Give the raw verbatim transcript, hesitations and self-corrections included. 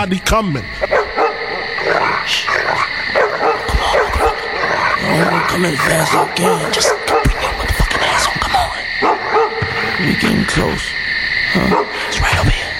Body coming. Shh. Come on, bro. I don't come in fast as I can. Just bring your motherfucking ass on. Come on. We getting close. Huh? It's right over here.